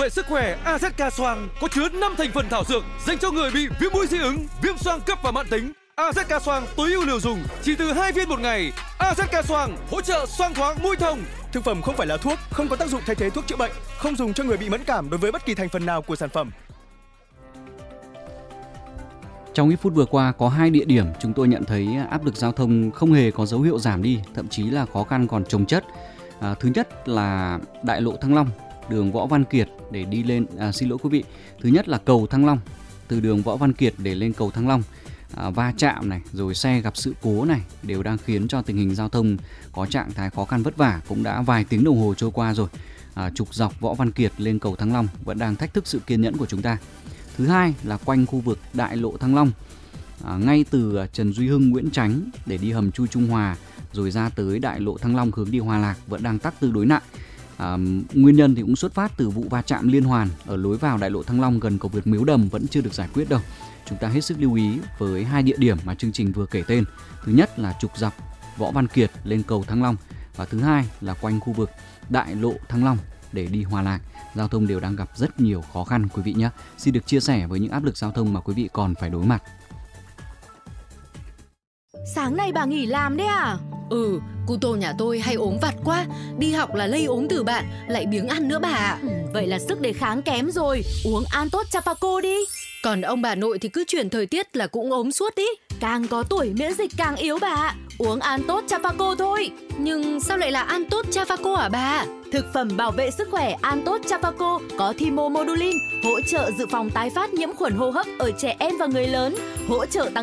Vệ sức khỏe AZK Xoang có chứa 5 thành phần thảo dược dành cho người bị viêm mũi dị ứng, viêm xoang cấp và mãn tính. AZK Xoang tối ưu liều dùng chỉ từ 2 viên một ngày. AZK Xoang hỗ trợ xoang thoáng mũi thông. Thực phẩm không phải là thuốc, không có tác dụng thay thế thuốc chữa bệnh, không dùng cho người bị mẫn cảm đối với bất kỳ thành phần nào của sản phẩm. Trong ít phút vừa qua có 2 địa điểm chúng tôi nhận thấy áp lực giao thông không hề có dấu hiệu giảm đi, thậm chí là khó khăn còn chồng chất. Thứ nhất là đại lộ Thăng Long, đường Võ Văn Kiệt để đi lên, xin lỗi quý vị. Thứ nhất là cầu Thăng Long, từ đường Võ Văn Kiệt để lên cầu Thăng Long. Va chạm này, rồi xe gặp sự cố này đều đang khiến cho tình hình giao thông có trạng thái khó khăn vất vả. Cũng đã vài tiếng đồng hồ trôi qua rồi. Trục dọc Võ Văn Kiệt lên cầu Thăng Long vẫn đang thách thức sự kiên nhẫn của chúng ta. Thứ hai là quanh khu vực đại lộ Thăng Long, ngay từ Trần Duy Hưng, Nguyễn Chánh để đi hầm Chui Trung Hòa rồi ra tới đại lộ Thăng Long hướng đi Hòa Lạc vẫn đang tắc tương đối nặng. Nguyên nhân thì cũng xuất phát từ vụ va chạm liên hoàn ở lối vào đại lộ Thăng Long gần cầu vượt Miếu Đầm vẫn chưa được giải quyết đâu. Chúng ta hết sức lưu ý với 2 địa điểm mà chương trình vừa kể tên. Thứ nhất là trục dọc Võ Văn Kiệt lên cầu Thăng Long và thứ hai là quanh khu vực đại lộ Thăng Long để đi Hòa Lạc. Giao thông đều đang gặp rất nhiều khó khăn quý vị nhé. Xin được chia sẻ với những áp lực giao thông mà quý vị còn phải đối mặt. Sáng nay bà nghỉ làm đấy à? Cu Tô nhà tôi hay ốm vặt quá, đi học là lây ốm từ bạn, lại biếng ăn nữa bà ạ. Vậy là sức đề kháng kém rồi, uống Antot Chafaco đi. Còn ông bà nội thì cứ chuyển thời tiết là cũng ốm suốt ý. Càng có tuổi miễn dịch càng yếu bà ạ. Uống Antot Chafaco thôi. Nhưng sao lại là Antot Chafaco hả bà? Thực phẩm bảo vệ sức khỏe Antot Chafaco có Thymomodulin, hỗ trợ dự phòng tái phát nhiễm khuẩn hô hấp ở trẻ em và người lớn, hỗ trợ tăng